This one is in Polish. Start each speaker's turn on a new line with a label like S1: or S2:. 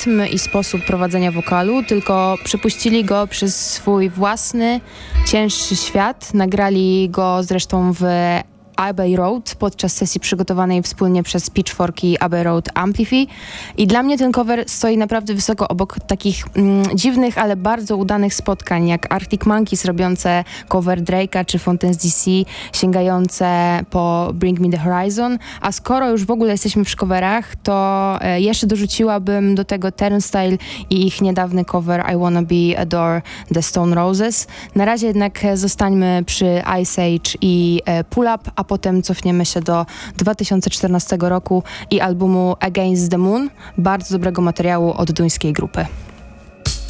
S1: rytm i sposób prowadzenia wokalu, tylko przepuścili go przez swój własny, cięższy świat. Nagrali go zresztą w Abbey Road podczas sesji przygotowanej wspólnie przez Pitchfork i Abbey Road Amplify. I dla mnie ten cover stoi naprawdę wysoko obok takich dziwnych, ale bardzo udanych spotkań, jak Arctic Monkeys robiące cover Drake'a, czy Fontaines DC sięgające po Bring Me The Horizon. A skoro już w ogóle jesteśmy przy coverach, to jeszcze dorzuciłabym do tego Turnstile i ich niedawny cover I Wanna Be Adore The Stone Roses. Na razie jednak zostańmy przy Ice Age i Pull Up, a potem cofniemy się do 2014 roku i albumu Against the Moon, bardzo dobrego materiału od duńskiej grupy.